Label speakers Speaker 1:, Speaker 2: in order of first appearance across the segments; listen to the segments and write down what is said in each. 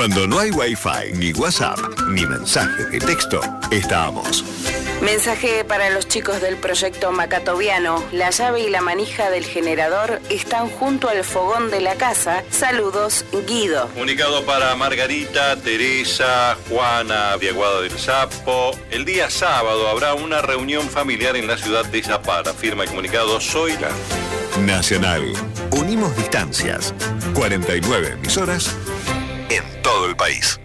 Speaker 1: Cuando no hay Wi-Fi, ni WhatsApp, ni mensaje de texto, estamos.
Speaker 2: Mensaje para los chicos del proyecto Macatoviano. La llave y la manija del generador están junto al fogón de la casa. Saludos, Guido.
Speaker 3: Comunicado para Margarita, Teresa, Juana de Aguada del Sapo. El día sábado habrá una reunión familiar en la ciudad de Zapara. Firma el comunicado Zoila.
Speaker 1: Nacional. Unimos distancias. 49 emisoras en todo el país.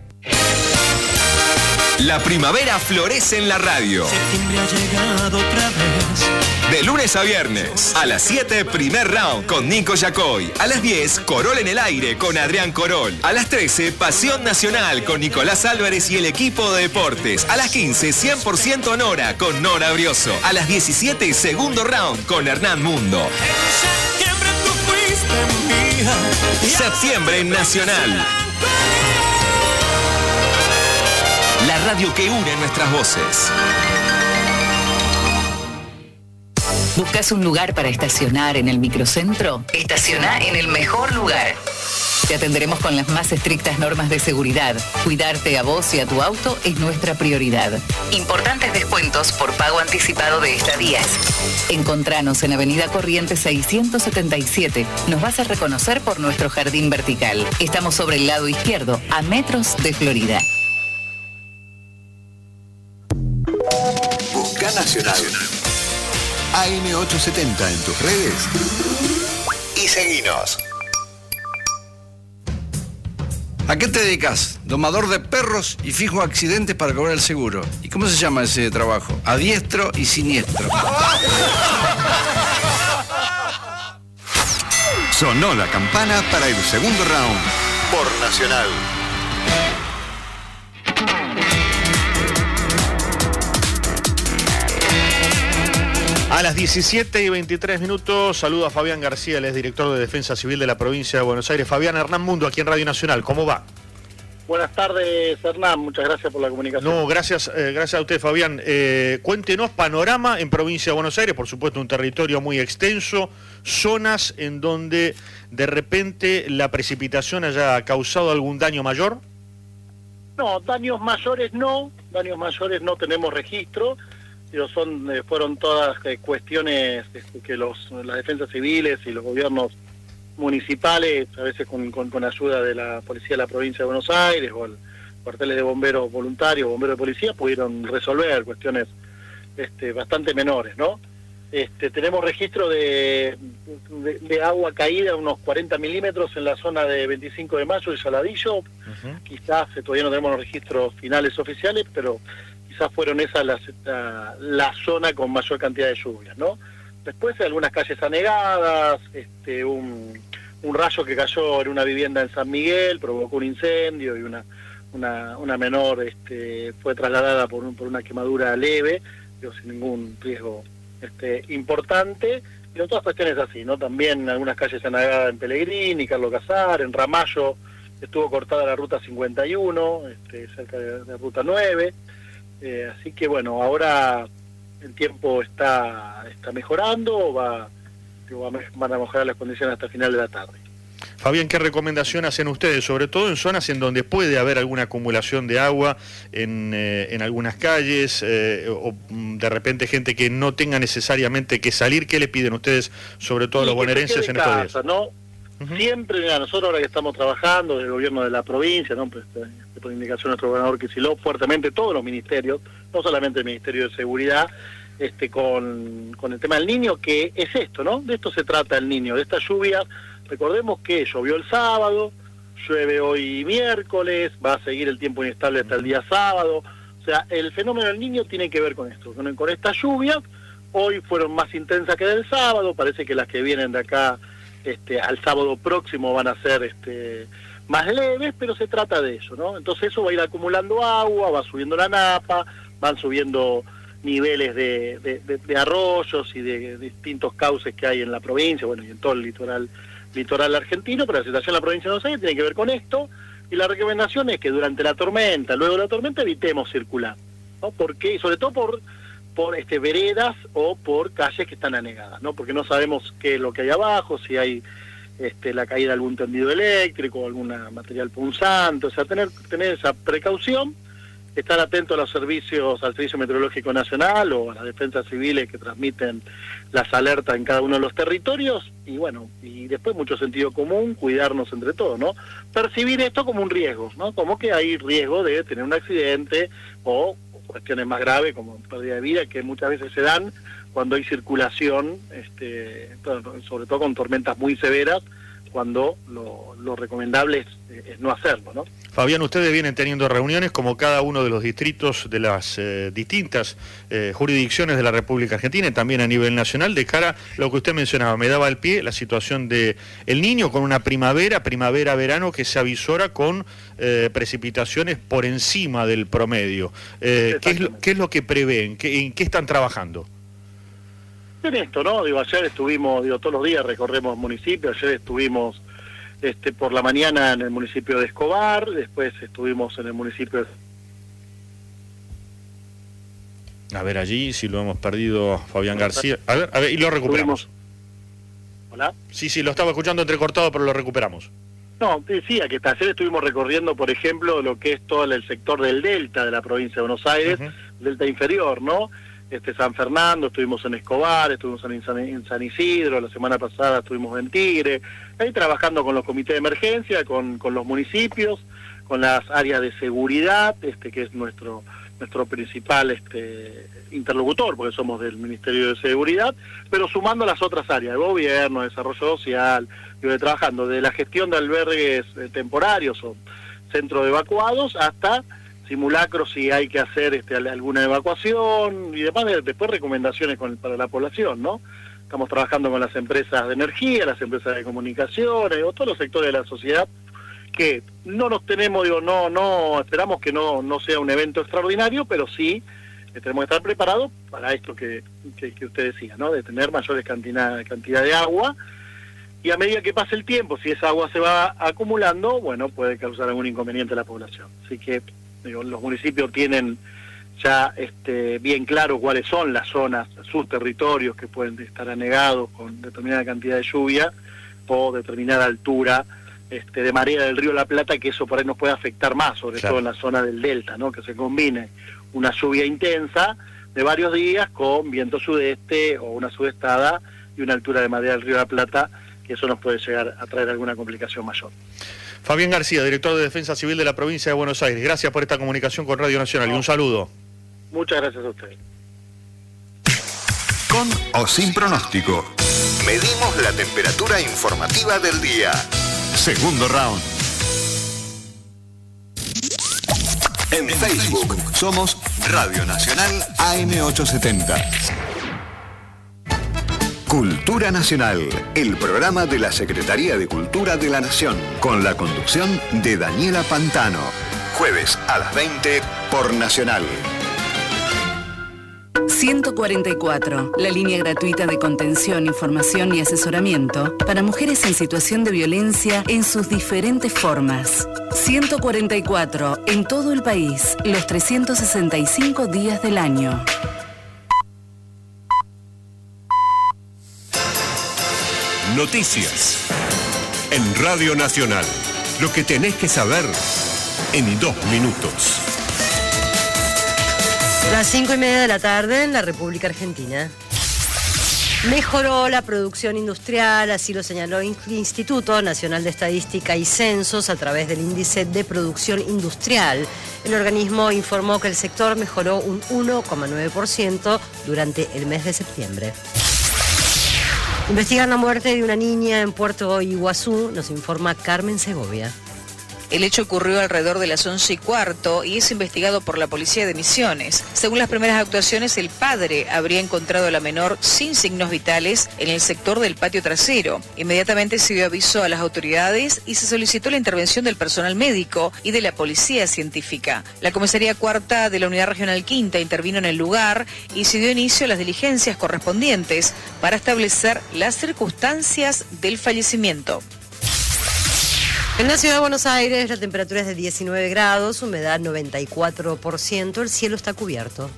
Speaker 4: La primavera florece en la radio.
Speaker 5: Septiembre ha llegado otra vez.
Speaker 4: De lunes a viernes, a las 7, primer round con Nico Yacoy. A las 10, Corol en el aire con Adrián Corol. A las 13, Pasión Nacional con Nicolás Álvarez y el equipo de deportes. A las 15, 100% Nora con Nora Brioso. A las 17, segundo round con Hernán Mundo.
Speaker 5: En septiembre tú fuiste mía.
Speaker 4: Septiembre Nacional. La radio que une nuestras voces.
Speaker 6: ¿Buscas un lugar para estacionar en el microcentro? Estaciona en el mejor lugar. Te atenderemos con las más estrictas normas de seguridad. Cuidarte a vos y a tu auto es nuestra prioridad. Importantes descuentos por pago anticipado de estadías. Encontranos en Avenida Corrientes 677. Nos vas a reconocer por nuestro jardín vertical. Estamos sobre el lado izquierdo, a metros de Florida.
Speaker 1: Busca Nacional. AM870 en tus redes y seguinos.
Speaker 7: ¿A qué te dedicas? Domador de perros y fijo accidentes para cobrar el seguro. ¿Y cómo se llama ese trabajo? A diestro y siniestro.
Speaker 1: Sonó la campana para el segundo round por Nacional.
Speaker 8: A las 17:23, saludo a Fabián García, él es director de Defensa Civil de la provincia de Buenos Aires. Fabián, Hernán Mundo, aquí en Radio Nacional, ¿cómo va?
Speaker 9: Buenas tardes, Hernán, muchas gracias por la comunicación.
Speaker 8: No, gracias a usted, Fabián. Cuéntenos panorama en provincia de Buenos Aires, por supuesto un territorio muy extenso, zonas en donde de repente la precipitación haya causado algún daño mayor.
Speaker 9: No, daños mayores no tenemos registro. Fueron todas cuestiones que las defensas civiles y los gobiernos municipales, a veces con ayuda de la policía de la provincia de Buenos Aires o cuarteles de bomberos voluntarios, bomberos de policía, pudieron resolver cuestiones bastante menores, ¿no? Tenemos registro de agua caída, unos 40 milímetros en la zona de 25 de Mayo y Saladillo. Quizás todavía no tenemos los registros finales oficiales, pero quizás fueron esas la zona con mayor cantidad de lluvias, ¿no? Después hay algunas calles anegadas, un rayo que cayó en una vivienda en San Miguel, provocó un incendio y una menor fue trasladada por una quemadura leve, sin ningún riesgo importante, y otras cuestiones así, ¿no? También algunas calles anegadas en Pellegrini, Carlos Casar, en Ramallo estuvo cortada la ruta 51, cerca de ruta 9. Así que bueno, ahora el tiempo está mejorando, van a mejorar las condiciones hasta el final de la tarde.
Speaker 8: Fabián, ¿qué recomendación hacen ustedes, sobre todo en zonas en donde puede haber alguna acumulación de agua en algunas calles o de repente gente que no tenga necesariamente que salir? ¿Qué le piden ustedes, sobre todo a los bonaerenses en estos días?
Speaker 9: ¿No? Siempre, mira, nosotros ahora que estamos trabajando, el gobierno de la provincia, ¿no? Pues, por indicación de nuestro gobernador Kicillof, fuertemente todos los ministerios, no solamente el Ministerio de Seguridad, con el tema del Niño, que es esto, ¿no? De esto se trata el Niño, de esta lluvia. Recordemos que llovió el sábado, llueve hoy miércoles, va a seguir el tiempo inestable hasta el día sábado. O sea, el fenómeno del Niño tiene que ver con esto, con esta lluvia. Hoy fueron más intensas que del sábado, parece que las que vienen de acá al sábado próximo van a ser más leves, pero se trata de eso, ¿no? Entonces eso va a ir acumulando agua, va subiendo la napa, van subiendo niveles de arroyos y de distintos cauces que hay en la provincia, bueno, y en todo el litoral argentino, pero la situación en la provincia de Buenos Aires tiene que ver con esto, y la recomendación es que durante la tormenta, luego de la tormenta, evitemos circular, ¿no? Porque, y sobre todo por veredas o por calles que están anegadas, ¿no? Porque no sabemos qué es lo que hay abajo, si hay la caída de algún tendido eléctrico o algún material punzante, o sea, tener esa precaución, estar atento a los servicios, al Servicio Meteorológico Nacional o a las defensas civiles que transmiten las alertas en cada uno de los territorios, y bueno, y después mucho sentido común, cuidarnos entre todos, ¿no? Percibir esto como un riesgo, ¿no? Como que hay riesgo de tener un accidente o cuestiones más graves como pérdida de vida, que muchas veces se dan cuando hay circulación, sobre todo con tormentas muy severas, cuando lo recomendable es no hacerlo, ¿no?
Speaker 8: Fabián, ustedes vienen teniendo reuniones como cada uno de los distritos de las distintas jurisdicciones de la República Argentina y también a nivel nacional, de cara a lo que usted mencionaba, me daba el pie, la situación de El Niño con una primavera-verano que se avisora con precipitaciones por encima del promedio. ¿Qué es lo que prevén? ¿En qué están trabajando?
Speaker 9: En esto, ¿no? Ayer estuvimos, todos los días recorremos municipios, ayer estuvimos por la mañana en el municipio de Escobar, después estuvimos en el municipio de...
Speaker 8: A ver, allí, si lo hemos perdido, Fabián García. A ver, y lo recuperamos.
Speaker 9: ¿Hola?
Speaker 8: Sí, lo estaba escuchando entrecortado, pero lo recuperamos.
Speaker 9: No, decía que ayer estuvimos recorriendo, por ejemplo, lo que es todo el sector del Delta de la provincia de Buenos Aires, Delta inferior, ¿no? San Fernando, estuvimos en Escobar, estuvimos en San Isidro, la semana pasada estuvimos en Tigre, ahí trabajando con los comités de emergencia, con los municipios, con las áreas de seguridad, que es nuestro principal interlocutor, porque somos del Ministerio de Seguridad, pero sumando las otras áreas, de gobierno, desarrollo social, trabajando de la gestión de albergues temporarios o centros de evacuados hasta simulacros si hay que hacer alguna evacuación y demás, después recomendaciones para la población, ¿no? Estamos trabajando con las empresas de energía, las empresas de comunicaciones, o todos los sectores de la sociedad que no nos tenemos, no esperamos que no sea un evento extraordinario, pero sí tenemos que estar preparados para esto que usted decía, ¿no? De tener mayores cantidad de agua, y a medida que pase el tiempo, si esa agua se va acumulando, bueno, puede causar algún inconveniente a la población. Así que los municipios tienen ya bien claro cuáles son las zonas, sus territorios que pueden estar anegados con determinada cantidad de lluvia o determinada altura de marea del río La Plata, que eso por ahí nos puede afectar más, sobre todo en la zona del delta, ¿no? Que se combine una lluvia intensa de varios días con viento sudeste o una sudestada y una altura de marea del río La Plata, que eso nos puede llegar a traer alguna complicación mayor.
Speaker 8: Fabián García, director de Defensa Civil de la provincia de Buenos Aires. Gracias por esta comunicación con Radio Nacional y un saludo.
Speaker 9: Muchas gracias a ustedes.
Speaker 1: Con o sin pronóstico. Medimos la temperatura informativa del día. Segundo round. En Facebook somos Radio Nacional AM870. Cultura Nacional, el programa de la Secretaría de Cultura de la Nación, con la conducción de Daniela Pantano. Jueves a las 20 por Nacional.
Speaker 6: 144, la línea gratuita de contención, información y asesoramiento para mujeres en situación de violencia en sus diferentes formas. 144, en todo el país, los 365 días del año.
Speaker 10: Noticias en Radio Nacional. Lo que tenés que saber en 2 minutos.
Speaker 11: Las 5:30 de la tarde en la República Argentina. Mejoró la producción industrial, así lo señaló el Instituto Nacional de Estadística y Censos a través del índice de producción industrial. El organismo informó que el sector mejoró un 1,9% durante el mes de septiembre. Investigan la muerte de una niña en Puerto Iguazú, nos informa Carmen Segovia.
Speaker 12: El hecho ocurrió alrededor de las 11:15 y es investigado por la policía de Misiones. Según las primeras actuaciones, el padre habría encontrado a la menor sin signos vitales en el sector del patio trasero. Inmediatamente se dio aviso a las autoridades y se solicitó la intervención del personal médico y de la policía científica. La comisaría cuarta de la Unidad Regional Quinta intervino en el lugar y se dio inicio a las diligencias correspondientes para establecer las circunstancias del fallecimiento.
Speaker 11: En la ciudad de Buenos Aires la temperatura es de 19 grados, humedad 94%, el cielo está cubierto.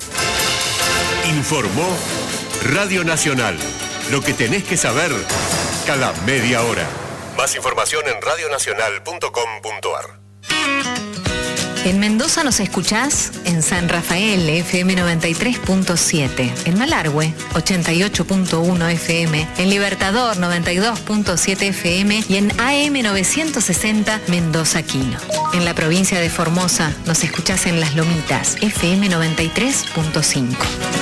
Speaker 10: Informó Radio Nacional. Lo que tenés que saber cada media hora. Más información en radionacional.com.ar.
Speaker 13: En Mendoza nos escuchás en San Rafael, FM 93.7, en Malargüe, 88.1 FM, en Libertador, 92.7 FM y en AM 960 Mendoza Quino. En la provincia de Formosa nos escuchás en Las Lomitas, FM 93.5.